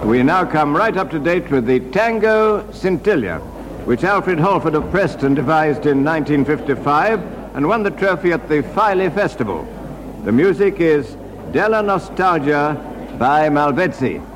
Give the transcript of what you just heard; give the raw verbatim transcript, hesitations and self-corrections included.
We now come right up to date with the Tango Scintilla, which Alfred Holford of Preston devised in nineteen fifty-five and won the trophy at the Filey Festival. The music is Della Nostalgia by Malvezzi.